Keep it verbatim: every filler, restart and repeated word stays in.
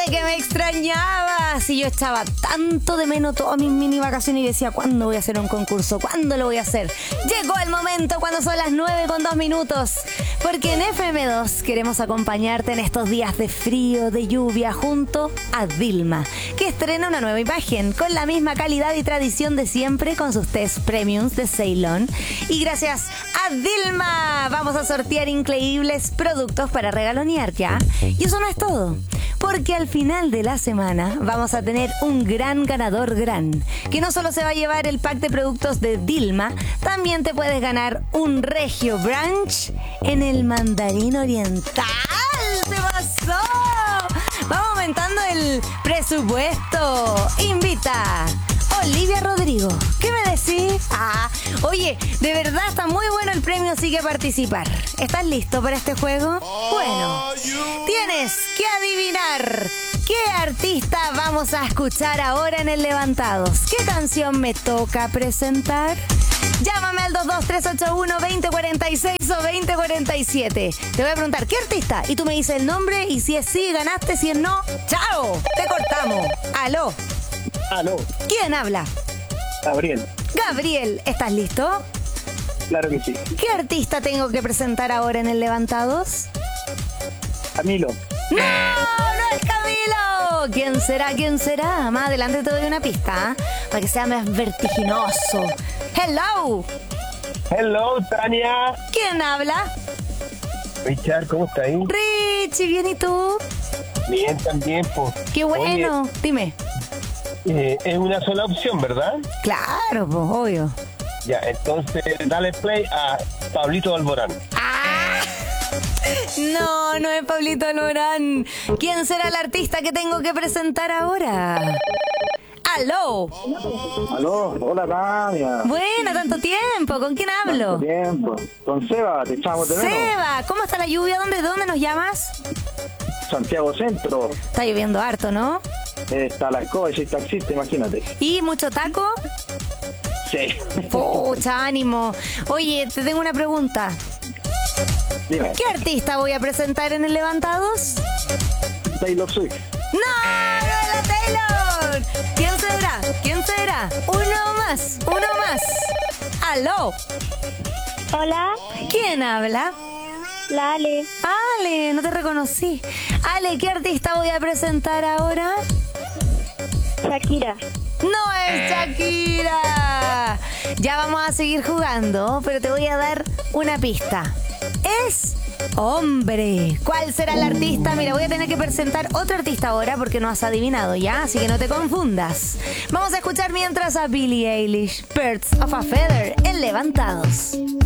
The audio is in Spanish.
que me extrañabas. Y yo echaba tanto de menos todas mis mini vacaciones y decía, ¿cuándo voy a hacer un concurso? ¿Cuándo lo voy a hacer? Llegó el momento cuando son las nueve con dos minutos. Porque en F M dos queremos acompañarte en estos días de frío, de lluvia, junto a Dilma, que estrena una nueva imagen con la misma calidad y tradición de siempre con sus test premiums de Ceylon. Y gracias a Dilma vamos a sortear increíbles productos para regalonear ya. Y eso no es todo, porque al final de la semana vamos a tener un gran ganador gran, que no solo se va a llevar el pack de productos de Dilma, también te puedes ganar un regio brunch en el Mandarín Oriental. ¡Se pasó! Vamos aumentando el presupuesto. Invita Olivia Rodrigo. ¿Qué me decís? Ah, oye, de verdad está muy bueno el premio, así que participar. ¿Estás listo para este juego? Bueno, tienes que adivinar qué artista vamos a escuchar ahora en el Levantados. ¿Qué canción me toca presentar? Llámame al dos dos tres ocho uno, dos cero cuatro seis o dos cero cuatro siete. Te voy a preguntar, ¿qué artista? Y tú me dices el nombre y si es sí, ganaste, si es no, ¡chao! Te cortamos. Aló. Aló. ¿Quién habla? Gabriel. Gabriel, ¿estás listo? Claro que sí. ¿Qué artista tengo que presentar ahora en el Levantados? Camilo. ¡No! ¡No es Camilo! ¿Quién será? ¿Quién será? Más adelante te doy una pista, ¿eh? Para que sea más vertiginoso. ¡Hello! Hello, Tania. ¿Quién habla? Richard, ¿cómo está ahí? Richie, ¿bien y tú? Bien, también, pues. ¡Qué bueno! Oye, Dime. eh, es una sola opción, ¿verdad? Claro, pues, obvio. Ya, entonces dale play a Pablito Alborán. ¡Ah! No, no es Pablito Alborán. ¿Quién será el artista que tengo que presentar ahora? ¡Aló! Aló, hola Tania. Buena, tanto tiempo. ¿Con quién hablo? Tiempo. Con Seba, te echamos de menos. Seba, ¿cómo está la lluvia? ¿Dónde, dónde nos llamas? Santiago Centro. Está lloviendo harto, ¿no? Eh, Está la escoba y soy taxista, imagínate. ¿Y mucho taco? Sí. Pucha, ánimo. Oye, te tengo una pregunta. Dime, ¿Qué artista voy a presentar en el Levantados? Taylor Swift. ¡No! ¡No es la Taylor! ¿Quién será? ¿Quién será? Uno más, uno más. ¡Aló! Hola, ¿Quién habla? la Ale. Ale, no te reconocí. Ale, ¿qué artista voy a presentar ahora? Shakira. ¡No es Shakira! Ya vamos a seguir jugando, pero te voy a dar una pista. Es hombre. ¿Cuál será el artista? Mira, voy a tener que presentar otro artista ahora porque no has adivinado, ¿ya? Así que no te confundas. Vamos a escuchar mientras a Billie Eilish, Birds of a Feather, en Levantados.